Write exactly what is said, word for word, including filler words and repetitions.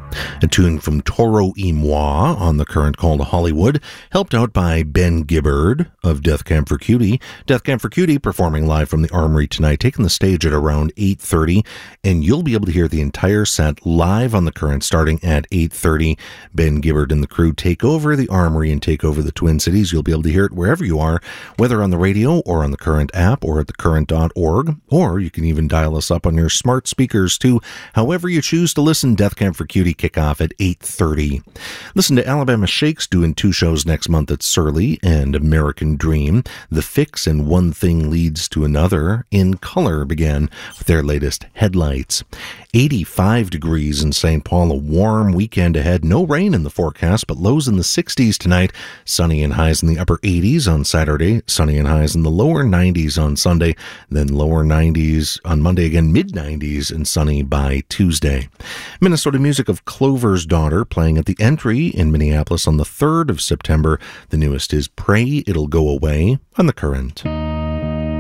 A tune from Toro y Moi on the Current called Hollywood, helped out by Ben Gibbard of Death Camp for Cutie. Death Camp for Cutie performing live from the Armory tonight, taking the stage at around eight thirty, and you'll be able to hear the entire set live on the Current starting at eight thirty. Ben Gibbard and the crew take over the Armory and take over the Twin Cities. You'll be able to hear it wherever you are, whether on the radio or on the Current app or at the current dot org, or you can even dial us up on your smart speakers too. However you choose to listen, Death Camp for Cutie kick off at eight thirty. Listen to Alabama Shakes doing two shows next month at Surly and American Dream. The Fix and One Thing Leads to Another in Color began with their latest Headlights. eighty-five degrees in Saint Paul, a warm weekend ahead. No rain in the forecast, but lows in the sixties tonight. Sunny and highs in the upper eighties on Saturday. Sunny and highs in the lower nineties on Sunday. Then lower nineties on Monday again, mid nineties and sunny by Tuesday. Minnesota music of Clover's Daughter playing at the Entry in Minneapolis on the third of September. The newest is Pray It'll Go Away on the Current.